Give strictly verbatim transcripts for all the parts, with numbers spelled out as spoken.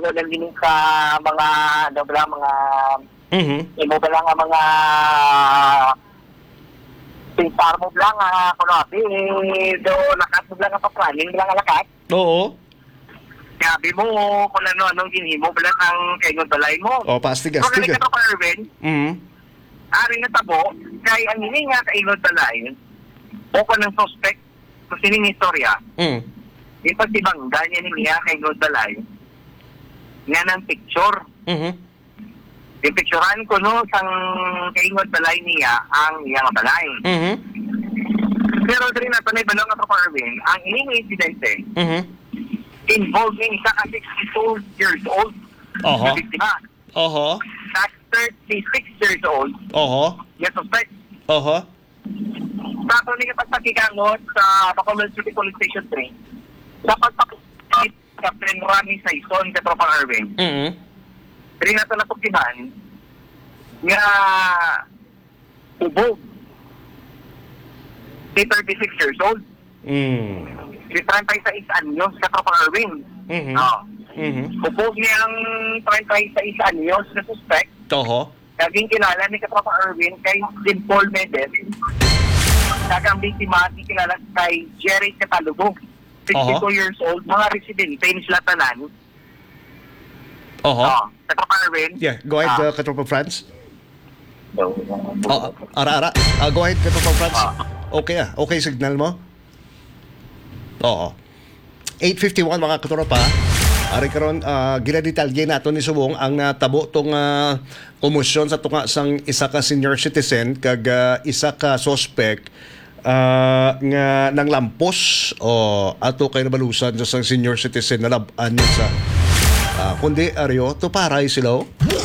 wala din sa mga, ano ba, mga, Mhm. imo ba lang ang mga, pinsar mo lang, ah, kuno, eh, do, lakas mo lang ang papraning lang ang lakas. Oo. Sabi mo, kung ano, anong ginhimo, balat ang kaingon balay mo. O, paastig, So, astig. ganito pa, Erwin, Mhm. ari na tabo, kay ang hindi nga kaingon balay, o ko ng suspect, kung sining istorya, Mm. yung pagsibangga niya niya kaingon balay, nga ng picture. Mhm. Yung picturean ko no, sang kaingon balay niya, ang iyang balay. Mhm. Pero dali na, panay balong ako, Erwin, ang ining insidente, Mhm. involving isa ka sixty-two years old, Oho. na biktima. Oho. Sa thirty-six years old, Oho. yung suspect. Oho. Sa ito ni kapagpakigangot sa Bacolod City Police Station three, sa pagpapakit sa Prenrami sa Ison, Katropang Erwin, Mhm. rin na ito natukihan nga ubog. Si thirty-six years old. Mm. Si thirty-six anyos, Katropang Erwin. Mhm. Oo. Mhm. Ubog niya ang thirty-six anyos na suspect. Oho. Naging kilala ni Katropang Erwin kay Dimple Mendez. Kagang biktima di kilala kay Jerry Catalugo. sixty-two Oho. years old, mga residente ni sila tanan. Oho. Oh, Katropang Erwin. Yeah, go ahead, Ah. uh, Katropa Franz. So, Oh, ara, ara. Ah, go ahead, Katropa Franz. Ah. Okay ah. Okay signal mo? Oo. eight fifty-one mga katropa. Ari karon uh, ginadetalye nato ni Subong ang natabo tong uh, komosyon sa tunga sang isa ka senior citizen kag uh, isa ka suspect uh, nga nang lampos o ato kay nabalusan sa sang senior citizen na lab-an yun sa uh, kundi aryo to paray sila.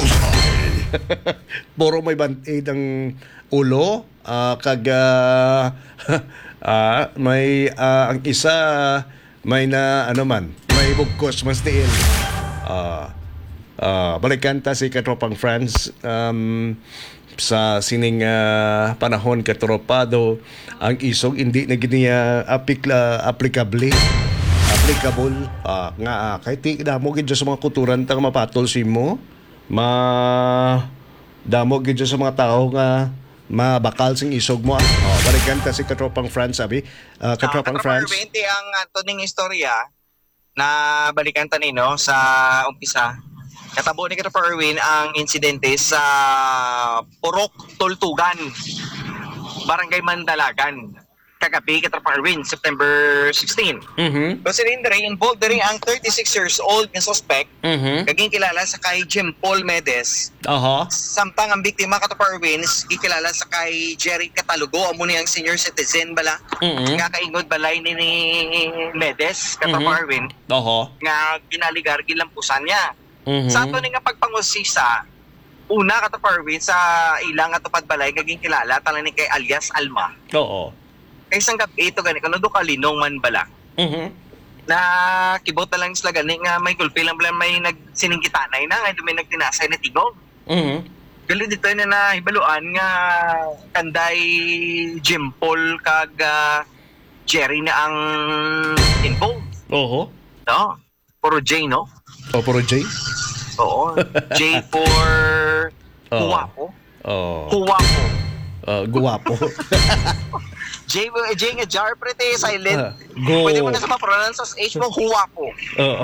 Puro may band-aid ang ulo uh, kag uh, uh, may uh, ang isa may na ano man may bugkos mas tiil. Uh, uh, balikan ta si Katropang Franz um, sa sining uh, panahon katropado ang isog hindi na giniya apikla applicable applicable uh, nga uh, kay ti damo gid sa mga kuturan tang mapatol simo ma damo gid sa mga tao nga mabakal sing isog mo. Oh, balikan ta si Katropang Franz sabi. Uh, Katropang Franz. Franz. Ang ato ning istorya na balikan ta nino sa umpisa. Katabo ni Katropang Erwin ang insidente sa Purok, Tultugan, Barangay Mandalagan. Kagabi, Katropang Erwin, September sixteen. Mhm. So sila diri involved diri ang thirty-six years old nga suspect, Mhm. kaging kilala sa kay Jim Paul Medes. Aha. Samtang ang biktima Katropang Erwin gikilala sa kay Jerry Catalugo, amo ni ang senior citizen bala. Mhm. Nga kaingod balay ni, ni Medes Katropang Mhm. Erwin Aha. nga ginaligar gilampusan niya. Mhm. Sa ato ni nga pagpangusisa, una Katropang Erwin sa ilang atupad balay kaging kilala talang ni kay alias Alma. Oo. Kay isang gabi ito gani kuno do kalinong man bala. Mhm. Na kibot na lang sila gani nga may gulpi lang bala may nagsiningkitanay na nga may nagtinasay na tigong. Mhm. Gali dito na na hibaluan nga kanday Jim Paul kag ah, Jerry na ang involved. Oo. No? Puro J, no? O puro J. Oo. J for Oo. Huwapo. Oh. Huwapo. Uh, guwapo. J, J nga jar pretty silent. Ah, go. Pwede mo na sa ma-pronounce as H mo, Huwapo. Oo.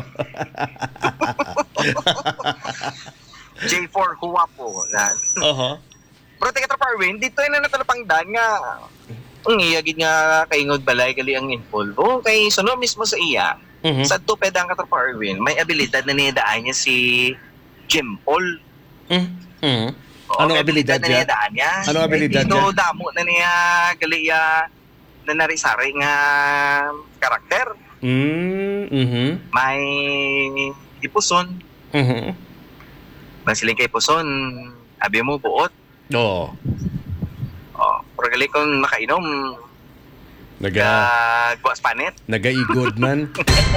J for Huwapo. Yan. Aha. Pero teka Katropang Erwin, dito na natalapangdan nga ang iya gid nga kaingod balay gali ang involved. O kay suno mismo sa iya. Mhm. Sa tuped ang Katropang Erwin, may abilidad na niyadaan niya si Jim Paul. Mhm. Oo, Anong may abilidad na niya? niyadaan niya? Anong abilidad Dito niya? damo na niya gali ya na narisari nga karakter. Mm, mhm. May ipuson. Mhm. Masiling kay puson, abi mo buot. Oo. Oh, pero gali kung makainom, Naga gagwa panit. nagaigod man.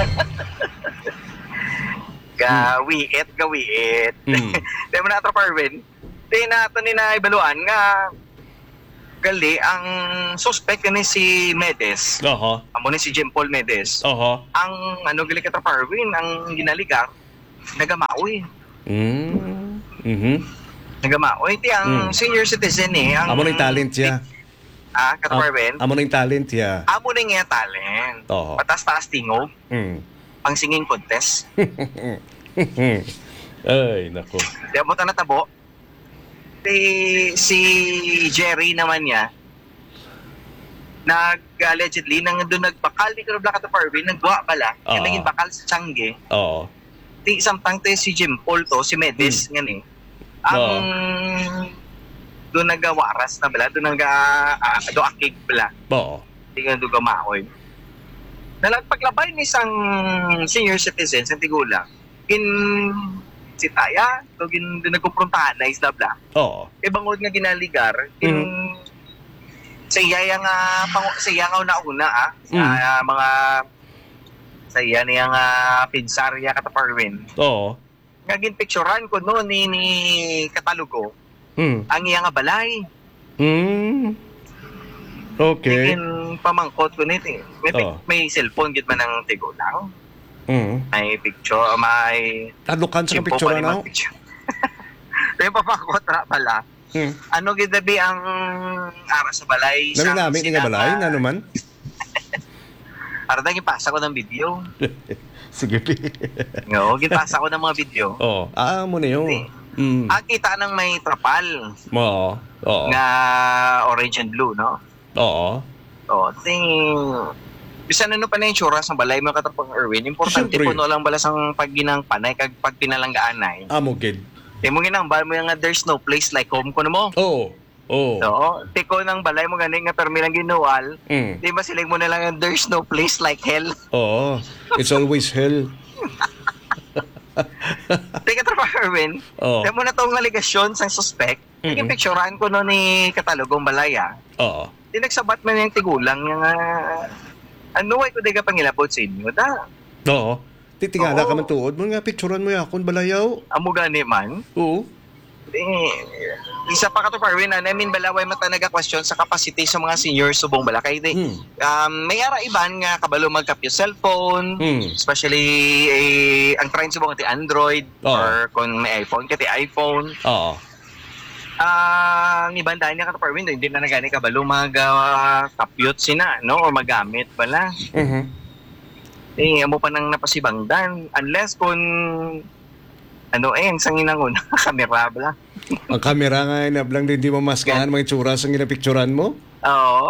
Gawiit, gawiit. Mm. Di mo na ito, Parvin. Di na ito ni na ibaluan nga gali ang suspect ni si Medes. Aha. Amo ni si Jim Paul Medes. Aha. Ang ano gali ka Parvin, ang ginaligar nagamaoy. Mm. Mhm. Nagamaoy. Iti ang Mm. senior citizen eh. Ang, Amo ng talent siya. Ah, Kataparben? Amo ng talent siya. Amo na nga talent. Oo. Patas-taas tingog. Mm. Pang singing contest. Ay, nako. Di mo ta natabo. Si, si Jerry naman niya, nag allegedly nang doon nagbakal ni Kuno Black Kataparben, nagwa pala. Oo. Yung naging bakal sa Tiangge. Oo. Ti samtang te si Jim Paul to, si Medes nga ni. Ang doon nagawaras na bala, doon naga uh, do akig bala. Oo. Di nga doon gamaoy. Nalagpaglabay ni isang senior citizen sa Tigulang, in si Taya, to gin doon nagkumprontahan na isla bla. Oo. Ibangod nga ginaligar, in sa iya nga pang sa iya nga una-una ah, sa Mm. mga sa iya niya nga pinsarya Kataparben. Oo. Nga ginpicturean ko no ni, ni Katalugo, Mm. ang iya nga balay. Mm. Okay. Tingin pamangkot ko nito. eh. May, pic- Oo. may cellphone gid man ang Tigulang. Mm. May picture, may Talukan sa Simpo picture pa rin na. ang picture. May papakot ra pala. Mm. Ano gid dabi ang ara sa balay? Nami namin nga balay na naman. Para daging pasa ko ng video. Sige pi. Nga, gipasa ko ng mga video. Oo. Ah, mo na yun. Mm. Ang kita ng may trapal Oo. Oo. nga orange and blue, no? Oo. O, ting... Bisan ano pa na yung tsuras ng balay mo katapang Erwin, importante Siyempre. po no lang balas ang pagginang panay kag pag pinalanggaanay. Amo kid. Di mo ginang balay mo yung nga there's no place like home ko na mo. Oo. Oo. So, tiko ng balay mo ganing nga permi lang ginuwal, Mm. di ba siling mo na lang yung there's no place like hell. Oo. It's always hell. Teka trabaho Erwin, Oo. di mo na itong aligasyon sa suspect, Mm-mm. naging picturean ko no ni Katalogong Balaya. Oo. Di nagsabat man yung tigulang yung uh, ano ay ko di ka pangilapod sa inyo da. Oo. Titingala Oo. ka man tuod mo nga picturean mo yakon balayaw. Amo gani man. Oo. Eh, isa pa ka to Parwin, I mean balaway mata naga-question sa capacity sa mga senior subong balakay. Di, Hmm. um, may ara iban nga kabalo magkapyo cellphone, Hmm. especially eh, ang trend subong ti Android Oo. or kung may iPhone kati iPhone. Oo. Ah, ang ibang dahil nga ka to Parwin, hindi na nagani kabalo mag-kapyot sina, no? Or magamit bala. Mhm. Eh, amo pa nang napasibangdan. Unless kung ano eh, ang sangin ng una, kamera bala. Ang kamera nga inablang din di mo maskahan mga itsura sa ginapicturan mo. Oo.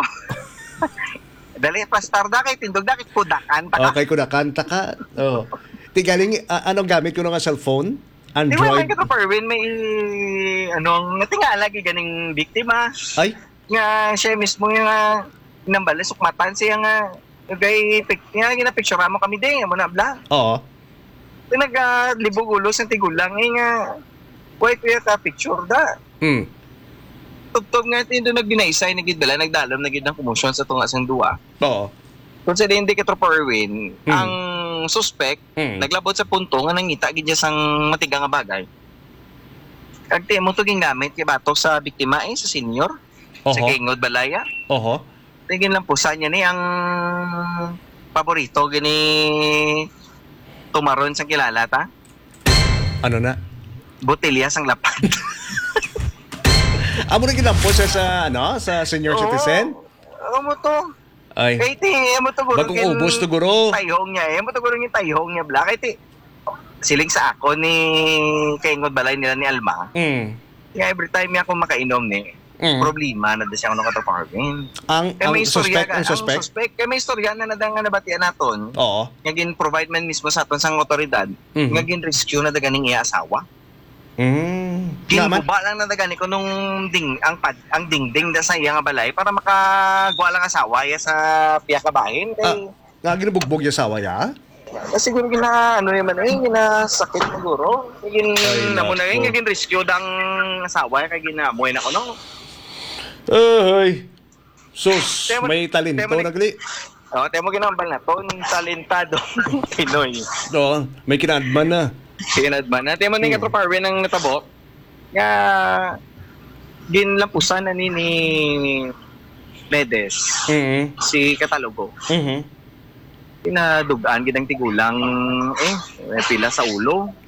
Dali, pastar da kay tindog da kay kudakan pa ka. Okay, kung nakanta ka. Oo. Ti galing, ah, anong gamit ko ng cellphone? Di ba may Android? ka Parwin, may anong natingala lagi ganing biktima. Ay? Nga siya mismo yung uh, nambala sukmatan siya nga gay pic nga ginapicture mo kami din mo na bla. Oo. Pinaglibog ulo sa tigulang eh nga wait kuya ta picture da. Hmm. Tugtog nga ito nagbinaisay nagidala nagdalam nagid ng commotion sa tunga sang duwa. Oo. Kung sa hindi ka Parwin, Hmm. ang suspect Hmm. naglabot sa punto nga nangita gid niya sang matigang nga bagay. Kag ti mo to gingamit kay batok sa biktima eh sa senior sa Oho. Kingod Balaya. Oho. Tingin lang po sa niya ni ang paborito gini tumaron sa kilala ta. Ano na? Botelya sang lapad. Amo na ginampo siya sa, ano, sa senior citizen? Oo mo to. Ay. Kay ti, mo to guro. Bagong ubos to guro. Tayhong niya. Eh, mo to guro yung tayhong niya. Bla, kay ti. Siling sa ako ni Kingod Balay nila ni Alma. Mm. Kaya every time niya ako makainom ni, Mm. problema na da siya ako nakatarparvin. Ang, Kaya ang may istorya suspect, ka- ang suspect? Ang suspect. Kaya may istorya na nadang nga nabatian naton. Oo. Nga gin-provide man mismo sa aton sang otoridad. Mhm. Nga gin-rescue na daganing iya asawa. Mm. Naman? Ginuba lang na dagani ko nung ding ang pad, ang dingding da sa iya nga balay para makagwa lang asawa ya sa piya ka bahin kay Nga ginubugbog yung sawa ya? ah, siguro gina ano yaman eh gina sakit siguro gin Ay, namo na nako. eh gin rescue dang asawa kay ginamoy na ko no. Ay. Sus, Temo- may talento temo ni- nagli. Oh, temo ginambal na ton talentado Pinoy. Oo, may kinadman na. Kinadman na temo ni Hmm. katroparwen ang natabo nga ginlampusan na ni ni Medes Mhm. si Katalogo. Mhm. Pinadugaan gidang tigulang eh may pila sa ulo.